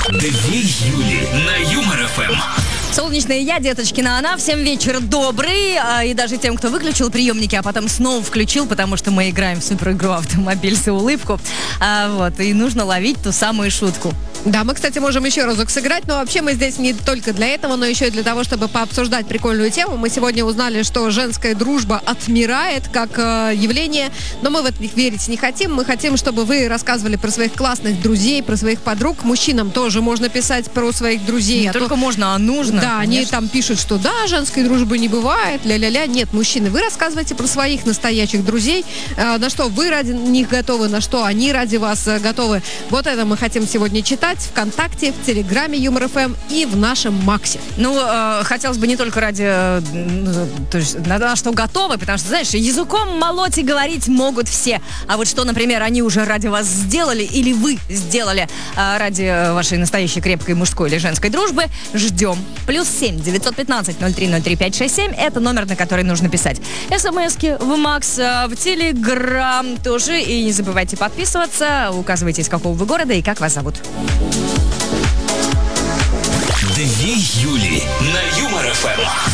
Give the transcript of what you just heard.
Две Юли на Юмор ФМ. Солнечные я, деточкина она. Всем вечер добрый. И даже тем, кто выключил приемники, а потом снова включил, потому что мы играем в суперигру «Автомобиль за улыбку». И нужно ловить ту самую шутку. Да, мы, кстати, можем еще разок сыграть, но вообще мы здесь не только для этого, но еще и для того, чтобы пообсуждать прикольную тему. Мы сегодня узнали, что женская дружба отмирает как явление, но мы в это верить не хотим. Мы хотим, чтобы вы рассказывали про своих классных друзей, про своих подруг. Мужчинам тоже можно писать про своих друзей. Не только можно, а нужно. Да, конечно. они там пишут, что да, женской дружбы не бывает, ля-ля-ля. Нет, мужчины, вы рассказывайте про своих настоящих друзей, на что вы ради них готовы, на что они ради вас готовы. Вот это мы хотим сегодня читать ВКонтакте, в Телеграме Юмор ФМ и в нашем Максе. Хотелось бы не только ради, то есть на что готовы, потому что, знаешь, языком молоть и говорить могут все. А вот что, например, они уже ради вас сделали или вы сделали ради вашей настоящей крепкой мужской или женской дружбы, ждем. +7 915 0303 567 это номер, на который нужно писать. СМСки в Макс, в Телеграм тоже. И не забывайте подписываться, указывайте, из какого вы города и как вас зовут. Две Юли на Юмор ФМ.